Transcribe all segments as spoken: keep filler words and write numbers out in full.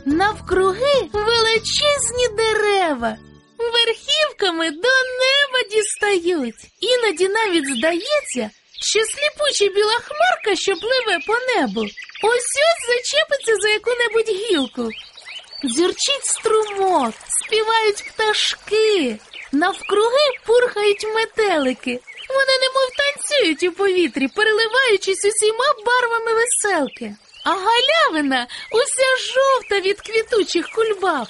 Навкруги величезні дерева, верхівками до неба дістають. Іноді навіть здається, що сліпуча біла хмарка, що пливе по небу, ось-ось зачепиться за яку-небудь гілку. Дзюрчить струмок, співають пташки, навкруги пурхають метелики. Вони немов танцюють у повітрі, переливаючись усіма барвами веселки. А галявина уся жовта від квітучих кульбаб.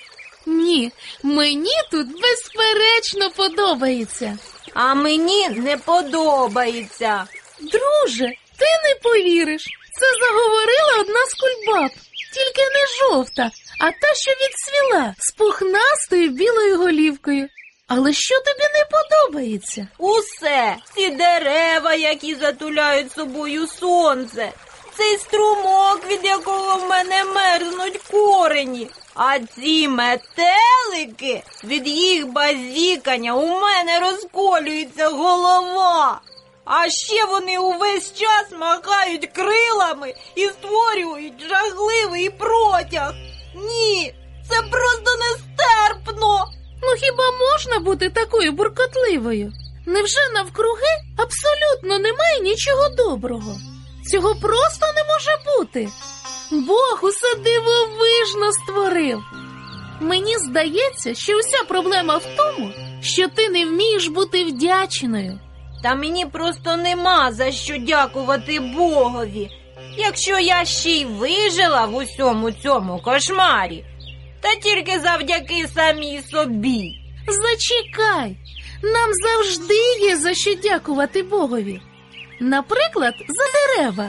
Ні, мені тут безперечно подобається. А мені не подобається. Друже, ти не повіриш. Це заговорила одна з кульбаб. Тільки не жовта, а та, що відцвіла, з пухнастою білою голівкою. Але що тобі не подобається? Усе. Ці дерева, які затуляють собою сонце. Цей струмок, від якого в мене мерзнуть корені. А ці метелики, від їх базікання у мене розколюється голова. А ще вони увесь час махають крилами і створюють жахливий протяг. Ні, це просто нестерпно. Ну хіба можна бути такою буркотливою? Невже навкруги абсолютно немає нічого доброго? Цього просто не може бути. Бог усе дивовижно створив. Мені здається, що вся проблема в тому, що ти не вмієш бути вдячною. Та мені просто нема за що дякувати Богові, якщо я ще й вижила в усьому цьому кошмарі. Та тільки завдяки самій собі. Зачекай, нам завжди є за що дякувати Богові. Наприклад, за дерева.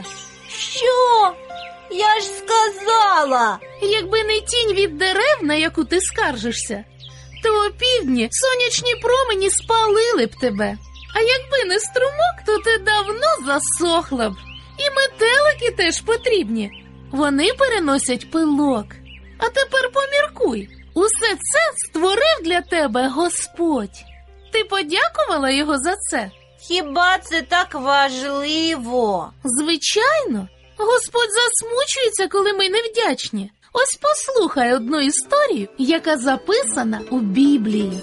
Що? Я ж сказала. Якби не тінь від дерев, на яку ти скаржишся, то опівдні сонячні промені спалили б тебе. А якби не струмок, то ти давно засохла б. І метелики теж потрібні. Вони переносять пилок. А тепер поміркуй. Усе це створив для тебе Господь. Ти подякувала його за це? Хіба це так важливо? Звичайно. Господь засмучується, коли ми невдячні. Ось послухай одну історію, яка записана у Біблії.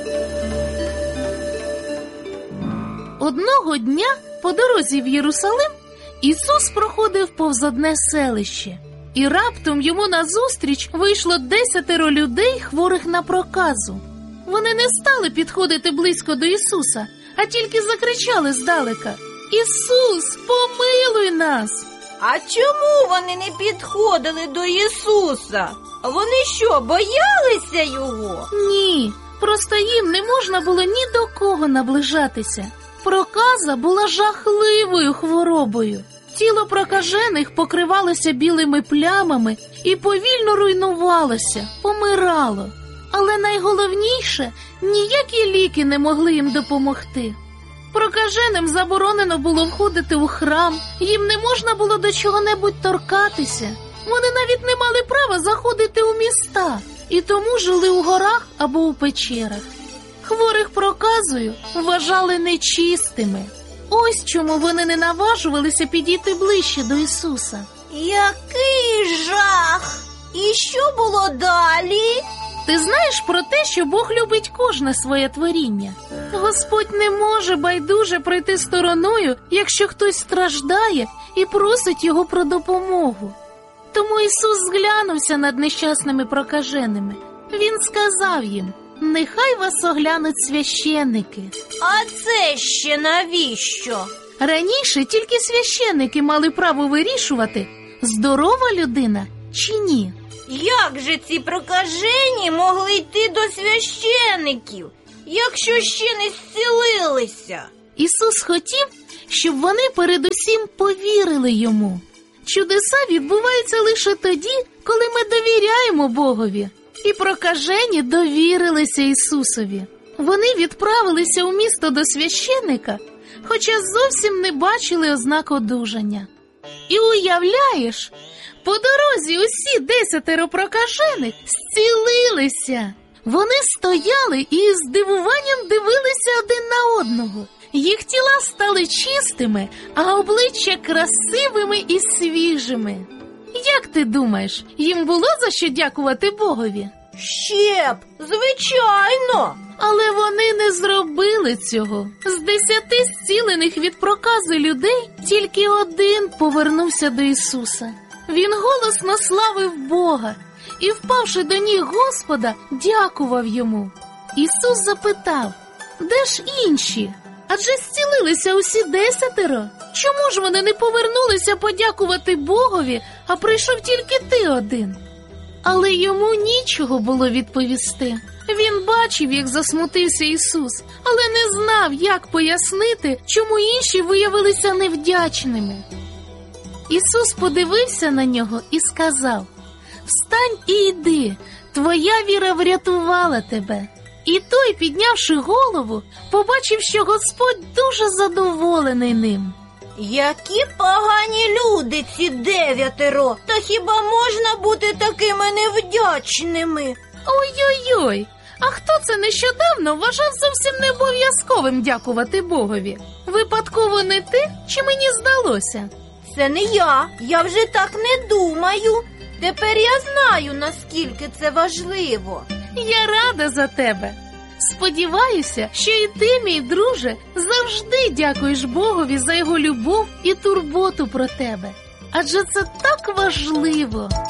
Одного дня по дорозі в Єрусалим Ісус проходив повз одне селище. І раптом йому назустріч вийшло десятеро людей, хворих на проказу. Вони не стали підходити близько до Ісуса, а тільки закричали здалека: «Ісус, помилуй нас!» А чому вони не підходили до Ісуса? Вони що, боялися Його? Ні, просто їм не можна було ні до кого наближатися. Проказа була жахливою хворобою. Тіло прокажених покривалося білими плямами і повільно руйнувалося, помирало. Але найголовніше, ніякі ліки не могли їм допомогти. Прокаженим заборонено було входити у храм, їм не можна було до чого-небудь торкатися. Вони навіть не мали права заходити у міста, і тому жили у горах або у печерах. Хворих проказою вважали нечистими. Ось чому вони не наважувалися підійти ближче до Ісуса. Який жах! І що було далі? Ти знаєш про те, що Бог любить кожне своє творіння? Господь не може байдуже пройти стороною, якщо хтось страждає і просить Його про допомогу. Тому Ісус зглянувся над нещасними прокаженими. Він сказав їм: «Нехай вас оглянуть священники». А це ще навіщо? Раніше тільки священники мали право вирішувати, здорова людина чи ні. Як же ці прокажені могли йти до священиків, якщо ще не зцілилися? Ісус хотів, щоб вони передусім повірили Йому. Чудеса відбуваються лише тоді, коли ми довіряємо Богові. І прокажені довірилися Ісусові. Вони відправилися у місто до священика, хоча зовсім не бачили ознак одужання. І уявляєш, по дорозі усі десятеро прокажених зцілилися. Вони стояли і з здивуванням дивилися один на одного. Їх тіла стали чистими, а обличчя красивими і свіжими. Як ти думаєш, їм було за що дякувати Богові? Ще б, звичайно. Але вони не зробили цього. З десяти зцілених від проказу людей тільки один повернувся до Ісуса. Він голосно славив Бога і, впавши до ніг Господа, дякував йому. Ісус запитав: де ж інші? Адже зцілилися усі десятеро. Чому ж вони не повернулися подякувати Богові, а прийшов тільки ти один? Але йому нічого було відповісти. Він бачив, як засмутився Ісус, але не знав, як пояснити, чому інші виявилися невдячними. Ісус подивився на нього і сказав: «Встань і йди, твоя віра врятувала тебе». І той, піднявши голову, побачив, що Господь дуже задоволений ним. Які погані люди ці дев'ятеро! Та хіба можна бути такими невдячними? Ой-ой-ой! А хто це нещодавно вважав зовсім не обов'язковим дякувати Богові? Випадково не ти, чи мені здалося? Це не я, я вже так не думаю. Тепер я знаю, наскільки це важливо. Я рада за тебе. Сподіваюся, що і ти, мій друже, завжди дякуєш Богові за його любов і турботу про тебе. Адже це так важливо.